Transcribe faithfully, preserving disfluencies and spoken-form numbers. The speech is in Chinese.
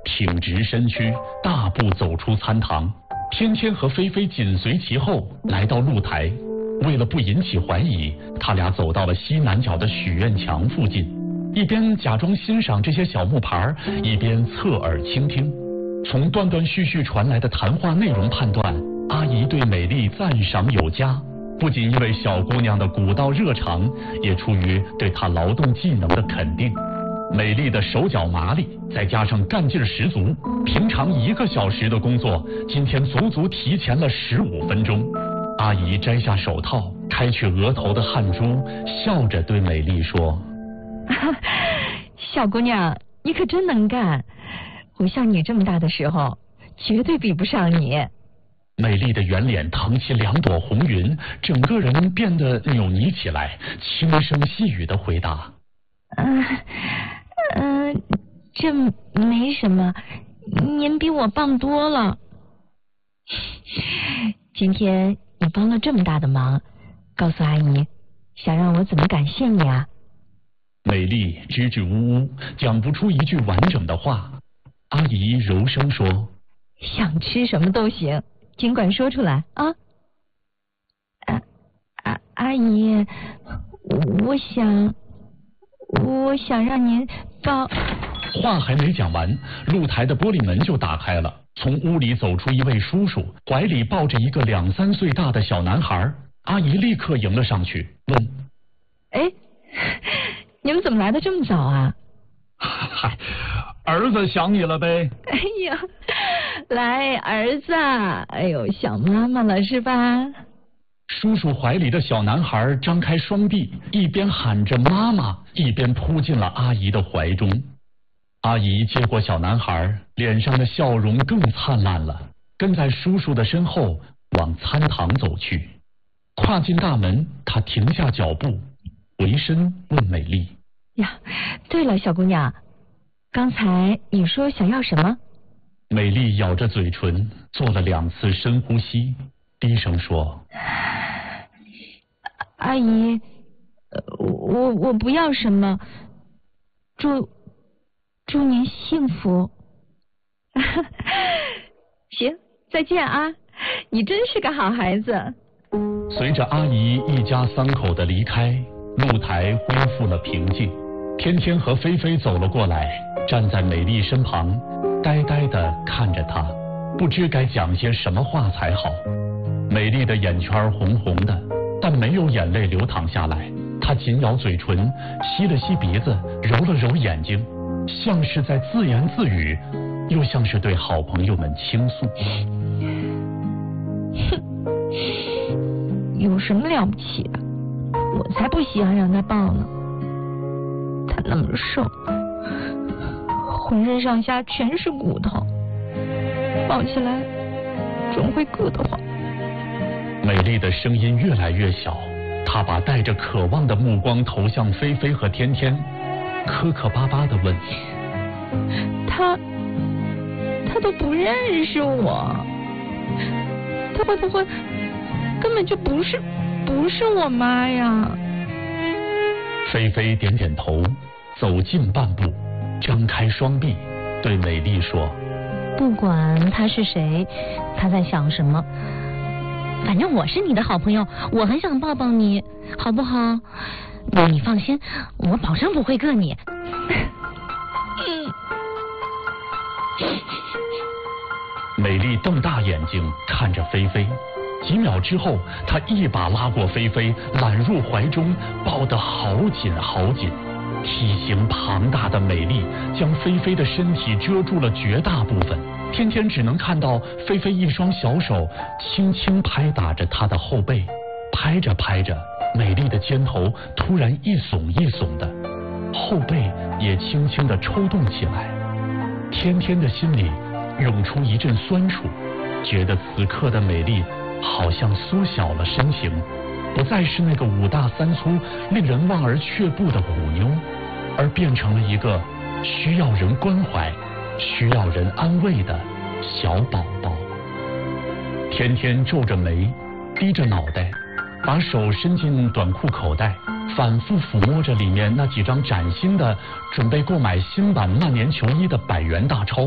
挺直身躯，大步走出餐堂。天天和菲菲紧随其后，来到露台。为了不引起怀疑，他俩走到了西南角的许愿墙附近，一边假装欣赏这些小木牌，一边侧耳倾听。从断断续续传来的谈话内容判断，阿姨对美丽赞赏有加，不仅因为小姑娘的古道热肠，也出于对她劳动技能的肯定。美丽的手脚麻利，再加上干劲十足，平常一个小时的工作，今天足足提前了十五分钟。阿姨摘下手套，开去额头的汗珠，笑着对美丽说： 小姑娘，你可真能干，我像你这么大的时候，绝对比不上你。 美丽的圆脸腾起两朵红云，整个人变得扭捏起来，轻声细语地回答： 嗯、呃、嗯、呃，这没什么，您比我棒多了。今天你帮了这么大的忙，告诉阿姨，想让我怎么感谢你啊？ 美丽支支吾吾，讲不出一句完整的话。阿姨柔声说： 想吃什么都行，尽管说出来啊。啊啊，阿姨，我想，我想让您帮。 话还没讲完，露台的玻璃门就打开了，从屋里走出一位叔叔，怀里抱着一个两三岁大的小男孩。阿姨立刻迎了上去，问： 哎，你们怎么来的这么早啊？ 嗨，儿子想你了呗。 哎呀，来儿子，哎呦，想妈妈了是吧？ 叔叔怀里的小男孩张开双臂，一边喊着妈妈，一边扑进了阿姨的怀中。阿姨接过小男孩，脸上的笑容更灿烂了，跟在叔叔的身后往餐堂走去。跨进大门，她停下脚步，回身问美丽： 呀，对了，小姑娘，刚才你说想要什么？ 美丽咬着嘴唇，做了两次深呼吸，低声说： 阿姨，我我不要什么，祝祝您幸福。行，再见啊，你真是个好孩子。 随着阿姨一家三口的离开，露台恢复了平静。天天和菲菲走了过来，站在美丽身旁，呆呆地看着她，不知该讲些什么话才好。美丽的眼圈红红的，但没有眼泪流淌下来。她紧咬嘴唇，吸了吸鼻子，揉了揉眼睛，像是在自言自语，又像是对好朋友们倾诉。 有什么了不起的？我才不喜欢让他抱呢。他那么瘦，浑身上下全是骨头，抱起来总会硌得慌。 美丽的声音越来越小，她把带着渴望的目光投向菲菲和天天，磕磕巴巴地问： 他他都不认识我，他会不会根本就不是不是我妈呀？ 菲菲点点头，走近半步，张开双臂，对美丽说： 不管他是谁，他在想什么，反正我是你的好朋友，我很想抱抱你，好不好？你放心，我保证不会硌你。 美丽瞪大眼睛看着菲菲，几秒之后，她一把拉过菲菲，揽入怀中，抱得好紧好紧。体型庞大的美丽将菲菲的身体遮住了绝大部分，天天只能看到菲菲一双小手轻轻拍打着她的后背，拍着拍着，美丽的肩头突然一耸一耸的，后背也轻轻地抽动起来。天天的心里涌出一阵酸楚，觉得此刻的美丽好像缩小了身形，不再是那个五大三粗令人望而却步的虎妞，而变成了一个需要人关怀需要人安慰的小宝宝。天天皱着眉，低着脑袋，把手伸进短裤口袋，反复抚摸着里面那几张崭新的准备购买新版曼联球衣的百元大钞。